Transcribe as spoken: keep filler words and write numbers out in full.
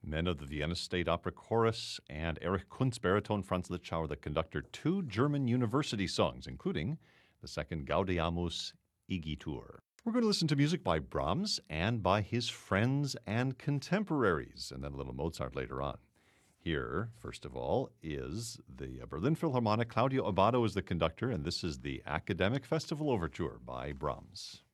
Men of the Vienna State Opera Chorus and Erich Kunz Baritone Franzlitzschau, the conductor, two German university songs, including the second Gaudeamus Igitur. We're going to listen to music by Brahms and by his friends and contemporaries, and then a little Mozart later on. Here, first of all, is the Berlin Philharmonic. Claudio Abbado is the conductor, and this is the Academic Festival Overture by Brahms.